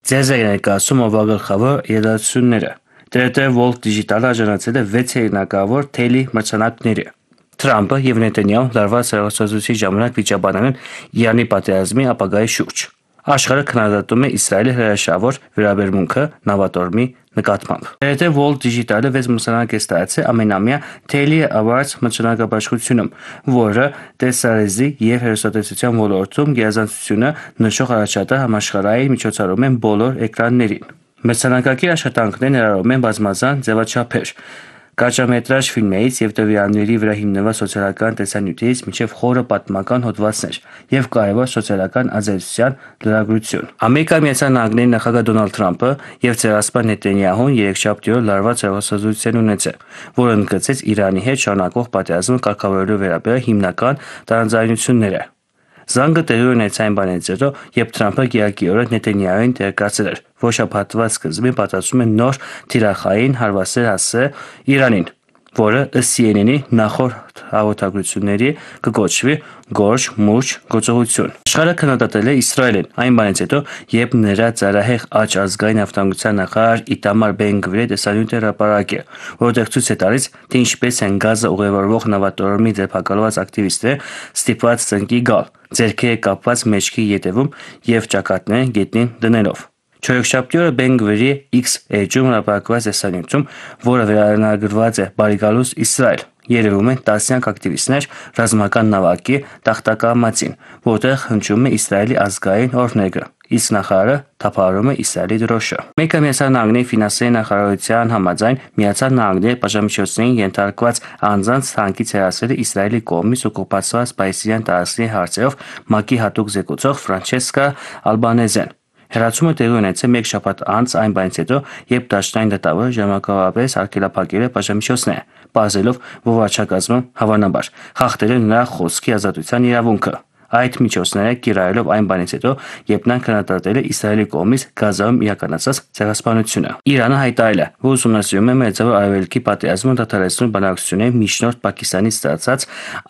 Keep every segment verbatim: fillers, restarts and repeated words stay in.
Ձեզ է ներկայացում օրվա գլխավոր իրադարձությունները։ T R T World Digital-ը արժանացել է վեց հեղինակավոր թելի մրցանակների։ Թրամփը և Նեթանյահուն լարված հեռուստացույցի ժամանակ վիճաբանել են Իրանի պատերազմի ապագայի շուրջ։ Աշխարհը քննադատում է Իսրայելի հրաշավոր վերաբերմունքը նավատորմի նկատմամբ։ T R T World Digital-ը վեց մրցանակ է ստացել ամենամյա Telly Awards մրցանակաբաշխությունում, որը տեսարեզի և հեռուստատեսության ոլորտում գերազանցությունը նշող առաջատար համաշխարհային միջոցառում են բոլոր էկրաններին։ Մրցանակակիր աշխատանքները ներառում են բազմազան ձևաչափեր՝ կարճամետրաժ ֆիլմերից և տվյալների վրա հիմնված սոցիալական տեսանյութերից մինչև խորը պատմական հոդվածներ և կարևոր սոցիալական ազդեցության լրագրություն։ Ամերիկայի Միացյալ Նահանգների նախագահ Դոնալդ Թրամփը և ցեղասպան Նեթանյահուն երեքշաբթի օր լարված հեռուստացույց են ունեցել, որը ընդգծեց Իրանի հետ շարունակվող պատերազմը կարգավորելու վերաբերյալ հիմնական տարաձայնությունները։ Զանգը տեղի ունեցավ այն բանից հետո, երբ Թրամփը գերակիորեն Նեթանյահուին տեղեկացրել էր, որ շաբաթվա սկզբին պատրաստվում է նոր թիրախային հարվածներ հասցնել Իրանին, որը ըստ C N N-ի նախորդ հաղորդագրությունների կկոչվի «Գորշ մուրճ գործողություն»։ Աշխարհը քննադատել է Իսրայելին այն բանից հետո, երբ նրա ծայրահեղ աջ ազգային անվտանգության նախարար Իտամար Բեն Գվիրը տեսանյութ է հրապարակել, որտեղ ցույց է տալիս, թե ինչպես են Գազա ուղևորվող նավատորմի ձերբակալված ակտիվիստները ստիպված ծնկի գալ, ձեռքերը կապված մեջքի ետևում և ճակատները գետնին դնելով։ Չորեքշաբթի օրը Բեն Գվիրի X էջում հրապարակված տեսանյութում, որը վերանագրված է «Բարիգալուստ Իսրայել», երևում են տասնյակ ակտիվիստներ ռազմական նավակի տախտակամածին, որտեղ հնչում է Իսրայելի ազգային օրհներգը, իսկ նախարարը թափահարում է Իսրայելի դրոշը։ Ամերիկայի Միացյալ Նահանգների ֆինանսների նախարարության համաձայն Միացյալ Նահանգները բաժանմիջոցներին ենթարկված անձանց թանկից հեռացրել է Իսրայելի կողմից օկուպացված պալեստինյան տարածքների հարցերով ՄԱԿ-ի հատուկ զեկուցող Ֆրանչեսկա Ալբանեզեն։ Հեռացումը տեղի ունեցել մեկ շաբաթ անց այն բանից հետո, երբ դաշնային դատավորը ժամանակավորապես արգելափակել է բաժանմիջոցները, պարզելով, որ վարչակազմը, հավանաբար, խախտել է նրա խոսքի ազատության իրավունքը, այդ միջոցները կիրառելով այն բանից հետո, երբ նա քննադատել է Իսրայելի կողմից Գազայում իրականացված ցեղասպանությունը։ Իրանը հայտարարել է, որ ուսումնասիրում է Մերձավոր Արևելքի պատերազմը դադարեցնելու բանակցությունների միջնորդ Պակիստանից ստացած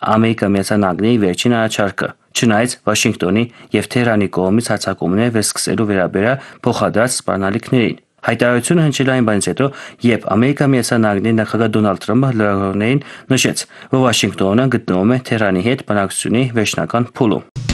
ԱՄՆ վերջին առաջարկը, չնայած Վաշինգտոնի և Թեհրանի կողմից հարձակումներ վերսկսելու վերաբերյալ փոխադարձ սպառնալիքներին։ Հայտարարությունը հնչել է այն բանից հետո, երբ Ամերիկայի Միացյալ Նահանգների նախագահ Դոնալդ Թրամփը լրագրողներին նշեց, որ Վաշինգտոնը գտնվում է Թեհրանի հետ բանակցությունների վերջնական փուլում։